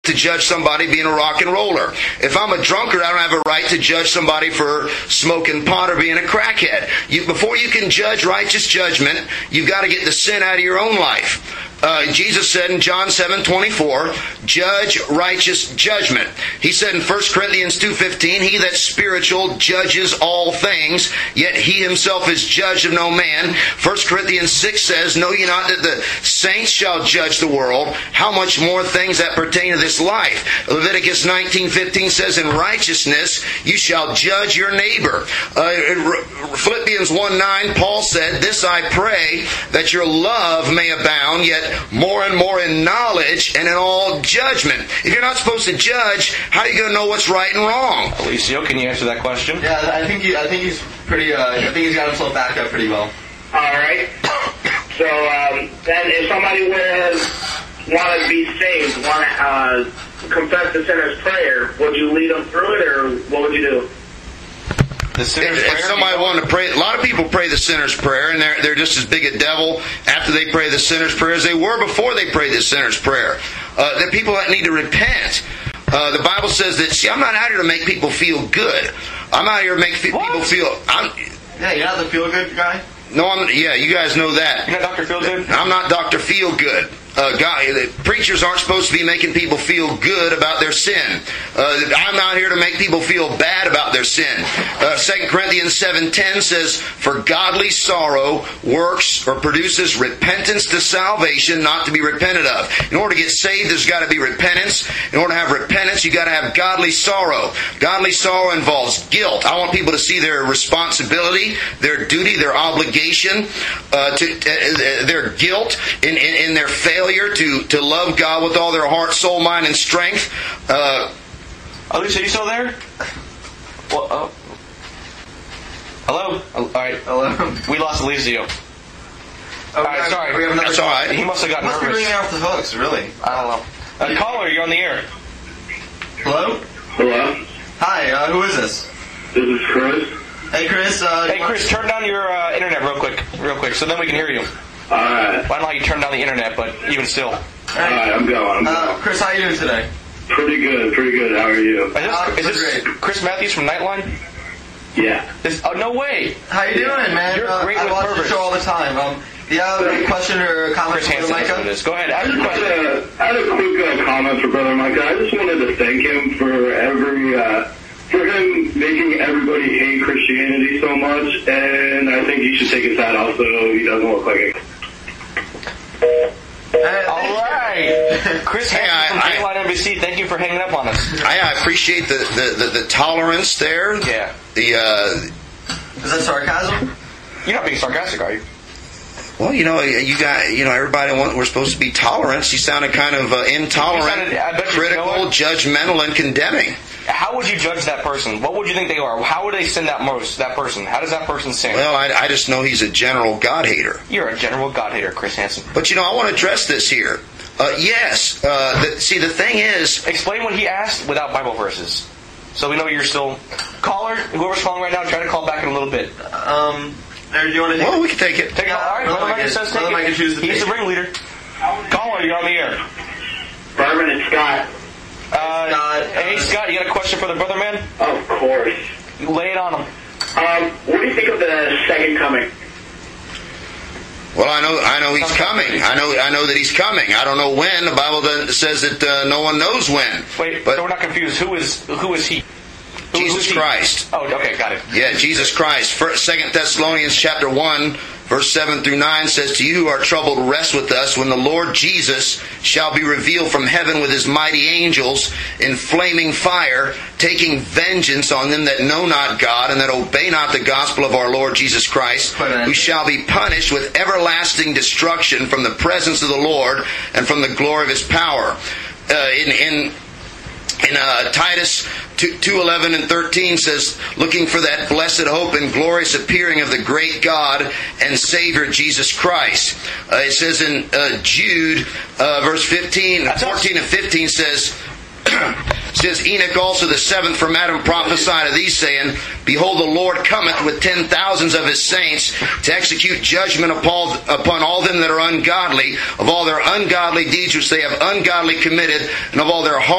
to judge somebody being a rock and roller. If I'm a drunkard, I don't have a right to judge somebody for smoking pot or being a crackhead. Before you can judge righteous judgment, you've got to get the sin out of your own life. Jesus said in John 7:24, judge righteous judgment. He said in 1 Corinthians 2:15, he that's spiritual judges all things, yet he himself is judged of no man. 1 Corinthians 6 says, know ye not that the saints shall judge the world? How much more things that pertain to this life? Leviticus 19:15 says, in righteousness you shall judge your neighbor. Philippians 1:9, Paul said, this I pray, that your love may abound, yet more and more in knowledge and in all judgment. If you're not supposed to judge, how are you going to know what's right and wrong? Alicio, can you answer that question? Yeah, I think he's pretty. I think he's got himself backed up pretty well. All right. So then, if somebody would want to be saved, want to confess the sinner's prayer, would you lead them through it, or what would you do? If somebody wanted to pray, a lot of people pray the sinner's prayer, and they're just as big a devil after they pray the sinner's prayer as they were before they prayed the sinner's prayer. They're people that need to repent. The Bible says that, see, I'm not out here to make people feel good. I'm out here to make people feel... Yeah, you're not the feel-good guy? No, you guys know that. You're not Dr. Feelgood? I'm not Dr. Feelgood. Preachers aren't supposed to be making people feel good about their sin. I'm out here to make people feel bad about their sin. 2 Corinthians 7:10 says, for godly sorrow works or produces repentance to salvation, not to be repented of. In order to get saved, there's got to be repentance. In order to have repentance, you've got to have godly sorrow. Godly sorrow involves guilt. I want people to see their responsibility, their duty, their obligation, their guilt in their failure to love God with all their heart, soul, mind, and strength. Alicia, you still there? Well, hello? All right. Hello? We lost Alicio. All right, sorry. That's all right. He must have gotten nervous. Must be ringing off the hooks, really. I don't know. Caller, you're on the air. Hello? Hello? Hi, who is this? This is Chris. Hey, Chris. Hey, Chris, turn down your internet real quick, so then we can hear you. Alright. Well, I don't know how you turn down the internet, but even still. Alright, I'm going. Chris, how you doing today? Pretty good. How are you? Is this Chris Matthews from Nightline? Yeah. No way. How you doing, man? You're great I with watch purpose. the show all the time. Do you have a question or a comment Chris for Hansen, Micah? Go ahead, ask your question. I had a quick comment for Brother Micah. I just wanted to thank him for him making everybody hate Christianity so much, and I think he should take his hat off so he doesn't look like it. All right, Chris Hansen from Daylight NBC. Thank you for hanging up on us. I appreciate the tolerance there. Yeah. Is that sarcasm? You're not being sarcastic, are you? Well, everybody we're supposed to be tolerant. You sounded kind of intolerant, critical, judgmental, and condemning. How would you judge that person? What would you think they are? How would they sin that person? How does that person sin? Well, I just know he's a general God-hater. You're a general God-hater, Chris Hansen. But, I want to address this here. Yes. The thing is... Explain what he asked without Bible verses. So we know you're still... Caller, whoever's calling right now, try to call back in a little bit. Do you want to take Well, we can take it. Take it. All right, Brother Micah says take it. He's the ringleader. Caller, you're on the air. Berman and Scott. Hey, Scott, you got a question for the brother man? Of course. Lay it on him. What do you think of the second coming? Well, I know he's coming. I know that he's coming. I don't know when. The Bible says that no one knows when. Wait, so we're not confused. Who is he? Jesus Christ. Oh, okay, got it. Yeah, Jesus Christ. 2 Thessalonians chapter 1, verse 7 through 9 says, to you who are troubled, rest with us when the Lord Jesus shall be revealed from heaven with his mighty angels in flaming fire, taking vengeance on them that know not God and that obey not the gospel of our Lord Jesus Christ, who shall be punished with everlasting destruction from the presence of the Lord and from the glory of his power. In Titus 2:11 and 13 says, looking for that blessed hope and glorious appearing of the great God and Savior Jesus Christ. It says in Jude, verse 14 and 15 says, Enoch also the seventh from Adam prophesied of these, saying, behold, the Lord cometh with 10,000s of his saints to execute judgment upon all them that are ungodly, of all their ungodly deeds which they have ungodly committed, and of all their